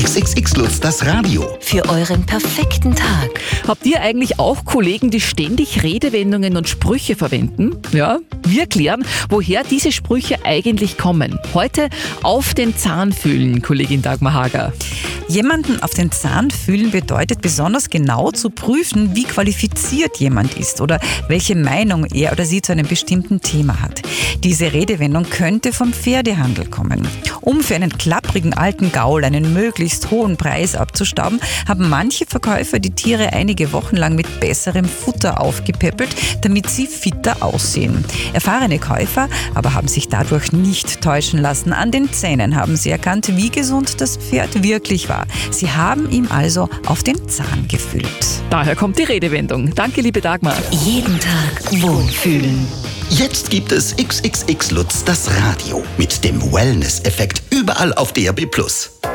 XXX Lutz, das Radio. Für euren perfekten Tag. Habt ihr eigentlich auch Kollegen, die ständig Redewendungen und Sprüche verwenden? Ja, wir klären, woher diese Sprüche eigentlich kommen. Heute auf den Zahn fühlen, Kollegin Dagmar Hager. Jemanden auf den Zahn fühlen bedeutet besonders genau zu prüfen, wie qualifiziert jemand ist oder welche Meinung er oder sie zu einem bestimmten Thema hat. Diese Redewendung könnte vom Pferdehandel kommen. Um für einen klapprigen alten Gaul einen möglichst hohen Preis abzustauben, haben manche Verkäufer die Tiere einige Wochen lang mit besserem Futter aufgepäppelt, damit sie fitter aussehen. Erfahrene Käufer aber haben sich dadurch nicht täuschen lassen. An den Zähnen haben sie erkannt, wie gesund das Pferd wirklich war. Sie haben ihm also auf den Zahn gefühlt. Daher kommt die Redewendung. Danke, liebe Dagmar. Jeden Tag wohlfühlen. Jetzt gibt es XXX Lutz, das Radio. Mit dem Wellness-Effekt überall auf DAB+.